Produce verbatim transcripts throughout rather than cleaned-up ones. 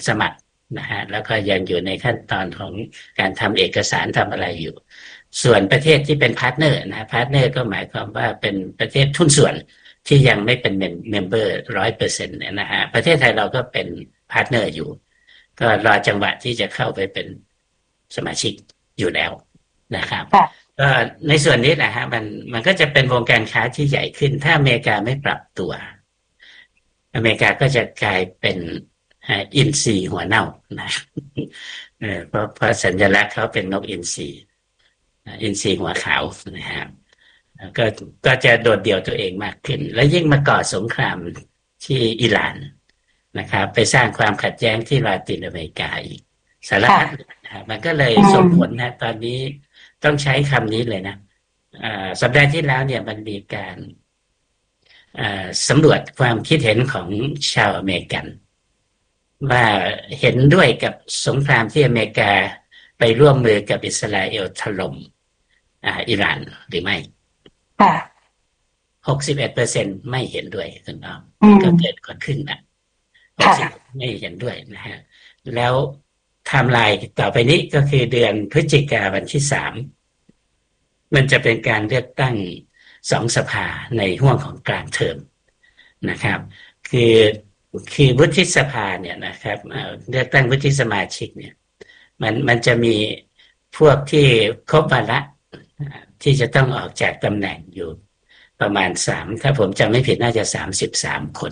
สมัครนะฮะแล้วก็ยังอยู่ในขั้นตอนของการทำเอกสารทำอะไรอยู่ส่วนประเทศที่เป็นพาร์ทเนอร์นะพาร์ทเนอร์ก็หมายความว่าเป็นประเทศทุนส่วนที่ยังไม่เป็นเมมเบอร์ร้อยเปอร์เซ็นต์เนี่ยนะฮะประเทศไทยเราก็เป็นพาร์ทเนอร์อยู่ก็รอจังหวะที่จะเข้าไปเป็นสมาชิกอยู่แล้วนะครับก็ในส่วนนี้นะฮะมันมันก็จะเป็นวงการค้าที่ใหญ่ขึ้นถ้าอเมริกาไม่ปรับตัวอเมริกาก็จะกลายเป็นอินทรีหัวเน่านะเพราะเพราะสัญลักษณ์เขาเป็นนกอินทรีอินทรีหัวขาวนะครับก็ก็จะโดดเดี่ยวตัวเองมากขึ้นและยิ่งมาก่อสงครามที่อิหร่านนะครับไปสร้างความขัดแย้งที่ลาตินอเมริกาอีกสารพัดนะมันก็เลยส่งผลนะตอนนี้ต้องใช้คำนี้เลยนะสัปดาห์ที่แล้วเนี่ยมันมีการสำรวจความคิดเห็นของชาวอเมริกันว่าเห็นด้วยกับสงครามที่อเมริกาไปร่วมมือกับอิสราเอลถล่มอิหร่านหรือไม่หกสิบเอ็ดเปอร์เซ็นต์ไม่เห็นด้วยคุณน้องก็เกิดกว่าครึ่งนะหกสิบไม่เห็นด้วยนะฮะแล้วไทม์ไลน์ต่อไปนี้ก็คือเดือนพฤศจิกายนวันที่สามมันจะเป็นการเลือกตั้งสองสภาในห่วงของกลางเทอมนะครับคือคือวุฒิสภาเนี่ยนะครับเลือกตั้งวุฒิสมาชิกเนี่ยมันมันจะมีพวกที่ครบวาระที่จะต้องออกจากตำแหน่งอยู่ประมาณสามถ้าผมจำไม่ผิดน่าจะสามสิบสามคน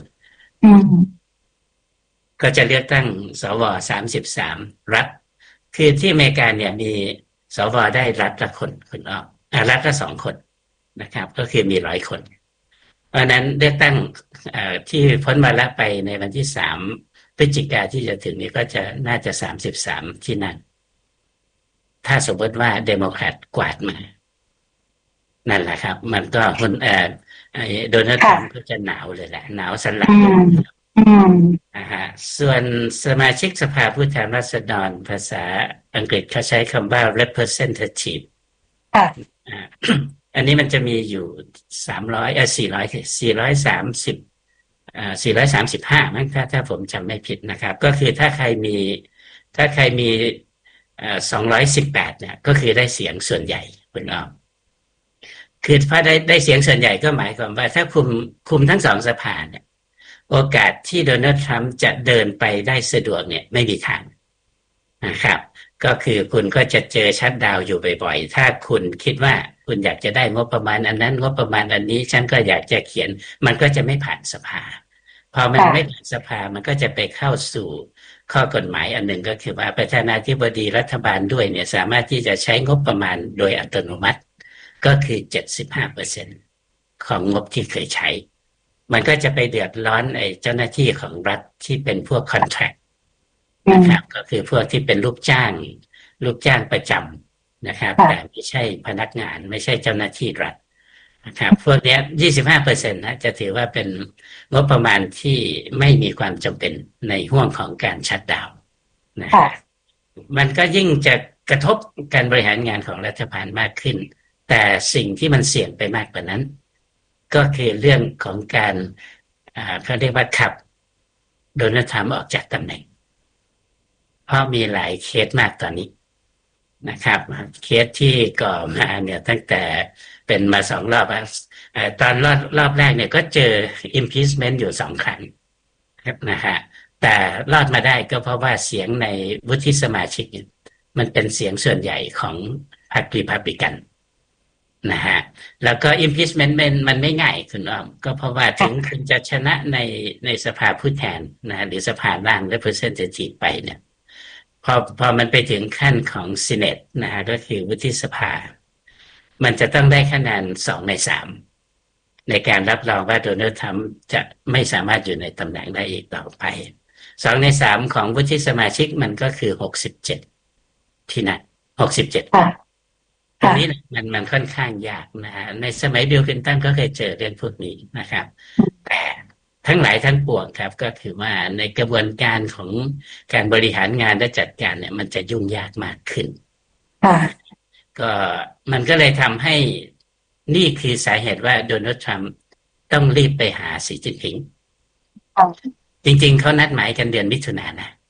ก็จะเลือกตั้งสวสามสิบสามรัฐคือที่อเมริกาเนี่ยมีสวได้รัฐละคนคุณออกรัฐละสองคนนะครับก็คือมีร้อยคนเพราะนั้นเลือกตั้งที่พ้นวาระไปในวันที่สามพฤศจิกายนที่จะถึงนี้ก็จะน่าจะสามสิบสามที่นั่นถ้าสมมติว่าเดโมแครตกวาดมานั่นแหละครับมันก็คนเอ่อโดนัลด์ทรัมป์ก็จะหนาวเลยแหละหนาวสันหลังนะฮะส่วนสมาชิกสภาผู้แทนราษฎรภาษาอังกฤษเขาใช้คำว่า representative อันนี้มันจะมีอยู่สามร้อยเอ่อสี่ร้อย สี่ร้อยสามสิบอ่าสี่ร้อยสามสิบห้ามั้งถ้าถ้าผมจำไม่ผิดนะครับก็คือถ้าใครมีถ้าใครมีเอ่อสองร้อยสิบแปดเนี่ยก็คือได้เสียงส่วนใหญ่คุณอ้อมคือถ้าได้ได้เสียงส่วนใหญ่ก็หมายความว่าถ้าคุมคุมทั้งสองสภาเนี่ยโอกาสที่โดนัลด์ทรัมป์จะเดินไปได้สะดวกเนี่ยไม่มีทางนะครับก็คือคุณก็จะเจอชัตดาวน์อยู่บ่อยๆถ้าคุณคิดว่าคุณอยากจะได้งบประมาณอันนั้นงบประมาณอันนี้ฉันก็อยากจะเขียนมันก็จะไม่ผ่านสภาพอมันไม่ผ่านสภามันก็จะไปเข้าสู่ข้อกฎหมายอันหนึ่งก็คือว่าประธานาธิบดีรัฐบาลด้วยเนี่ยสามารถที่จะใช้งบประมาณโดยอัตโนมัติก็คือ เจ็ดสิบห้าเปอร์เซ็นต์ ของงบที่เคยใช้มันก็จะไปเดือดร้อนไอ้เจ้าหน้าที่ของรัฐที่เป็นพวกคอนแทรคนะครับก็คือพวกที่เป็นลูกจ้างลูกจ้างประจำนะครับแต่ไม่ใช่พนักงานไม่ใช่เจ้าหน้าที่รัฐนะครับพวกนี้ ยี่สิบห้าเปอร์เซ็นต์ นะจะถือว่าเป็นงบประมาณที่ไม่มีความจำเป็นในห่วงของการชัตดาวน์นะครับมันก็ยิ่งจะกระทบการบริหารงานของรัฐบาลมากขึ้นแต่สิ่งที่มันเสี่ยงไปมากกว่านั้นก็คือเรื่องของการเขาเรียกว่าขับโดนัลด์ทรัมป์ออกจากตำแหน่งเพราะมีหลายเคสมากตอนนี้นะครับเคสที่ก่อมาเนี่ยตั้งแต่เป็นมาสองรอบตอนรอบรอบแรกเนี่ยก็เจอ impeachment อยู่สองครั้งนะฮะแต่รอดมาได้ก็เพราะว่าเสียงในวุฒิสมาชิกมันเป็นเสียงส่วนใหญ่ของพรรครีพับลิกันนะฮะแล้วก็ impeachment มันมันไม่ง่ายคุณอ้อมก็เพราะว่าถึงคุณจะชนะในในสภาผู้แทนนะหรือสภาล่าง representative ไปเนี่ยพอพอมันไปถึงขั้นของ Senate นะฮะก็คือวุฒิสภามันจะต้องได้คะแนนสองในสามในการรับรองว่าโดนัลด์ทรัมป์จะไม่สามารถอยู่ในตำแหน่งได้อีกต่อไปสองในสามของวุฒิสมาชิกมันก็คือหกสิบเจ็ดที่นั่นหกสิบเจ็ดตรงนี้มันมันค่อนข้างยากนะฮะในสมัยบิล คลินตันก็เคยเจอเรื่องพวกนี้นะครับแต่ทั้งหลายทั้งปวงครับก็คือว่าในกระบวนการของการบริหารงานและจัดการเนี่ยมันจะยุ่งยากมากขึ้นก็มันก็เลยทำให้นี่คือสาเหตุว่าโดนัลด์ทรัมป์ต้องรีบไปหาสีจิ้นผิงจริงๆเขานัดหมายกันเดือนมิถุนายนนะ